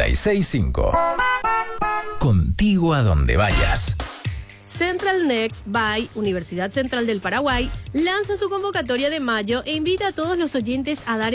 96.5. Contigo a donde vayas. Central Next by Universidad Central del Paraguay lanza su convocatoria de mayo e invita a todos los oyentes a dar